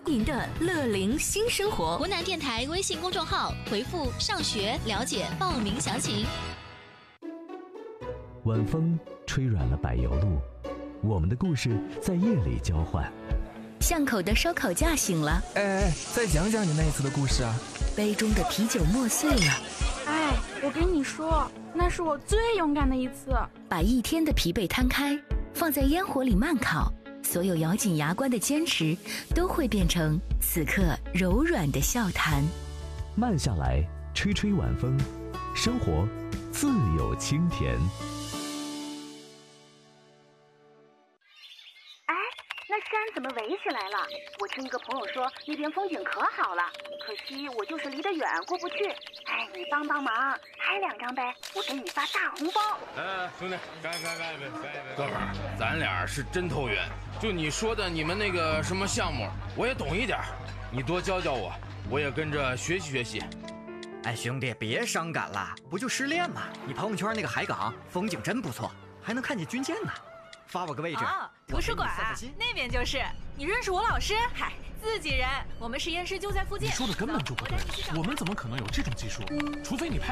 您的乐龄新生活。 湖南电台微信公众号回复上学了解报名详情。 晚风吹软了柏油路，我们的故事在夜里交换。 巷口的烧烤架醒了， 哎，再讲讲你那一次的故事啊。 杯中的啤酒沫碎了， 哎，我跟你说，那是我最勇敢的一次。 把一天的疲惫摊开，放在烟火里慢烤，所有咬紧牙关的坚持都会变成此刻柔软的笑谈。 慢下来，吹吹晚风，生活自有清甜。 哎，那山怎么围起来了？我听一个朋友说那边风景可好了，可惜我就是离得远过不去。哎，你帮帮忙，拍2张呗，我给你发大红包。 兄弟，干！哥们儿，咱俩是真投缘。就你说的你们那个什么项目，我也懂一点，你多教教我，我也跟着学习。 哎，兄弟，别伤感了，不就失恋吗？你朋友圈那个海港风景真不错，还能看见军舰呢。发我个位置。 图书馆那边就是。你认识我老师？嗨，自己人，我们实验室就在附近。 你说的根本就不对，我们怎么可能有这种技术？除非你拍。